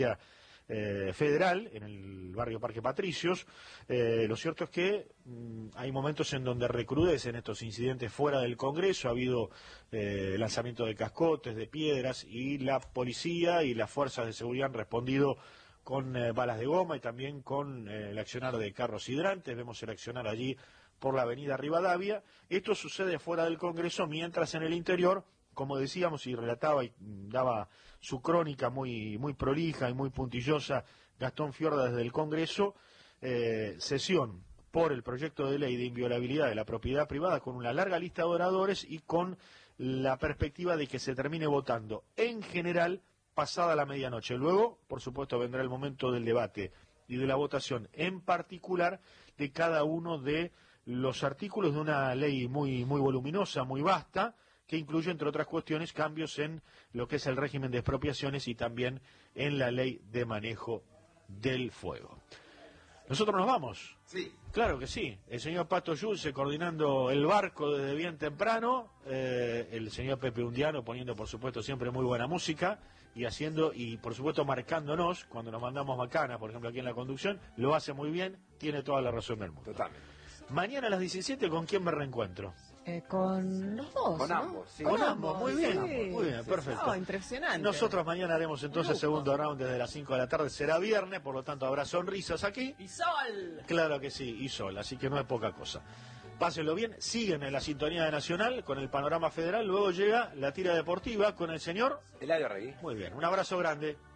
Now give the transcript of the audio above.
federal en el barrio Parque Patricios. Lo cierto es que hay momentos en donde recrudecen estos incidentes fuera del Congreso. Ha habido lanzamiento de cascotes, de piedras, y la policía y las fuerzas de seguridad han respondido con balas de goma y también con el accionar de carros hidrantes. Vemos el accionar allí por la avenida Rivadavia. Esto sucede fuera del Congreso, mientras en el interior, como decíamos y relataba y daba su crónica muy prolija y muy puntillosa Gastón Fiorda desde el Congreso, sesión por el proyecto de ley de inviolabilidad de la propiedad privada, con una larga lista de oradores y con la perspectiva de que se termine votando en general pasada la medianoche. Luego, por supuesto, vendrá el momento del debate y de la votación en particular de cada uno de los artículos de una ley muy voluminosa, muy vasta, que incluye, entre otras cuestiones, cambios en lo que es el régimen de expropiaciones y también en la ley de manejo del fuego. ¿Nosotros nos vamos? Sí. Claro que sí. El señor Pato Yulce coordinando el barco desde bien temprano, el señor Pepe Undiano poniendo, por supuesto, siempre muy buena música y haciendo, y por supuesto marcándonos cuando nos mandamos macana, por ejemplo, aquí en la conducción, lo hace muy bien, tiene toda la razón del mundo. Totalmente. Mañana a las 17, ¿con quién me reencuentro? Con los dos, Con ¿no? ambos, sí. Con ambos, muy bien, sí. muy bien, perfecto. Oh, impresionante. Nosotros mañana haremos entonces segundo round desde las 5 de la tarde, será viernes, por lo tanto habrá sonrisas aquí. ¡Y sol! Claro que sí, y sol, así que no es poca cosa. Pásenlo bien, siguen en la sintonía de Nacional con el panorama federal, luego llega la tira deportiva con el señor Eladio Regui. Muy bien, un abrazo grande.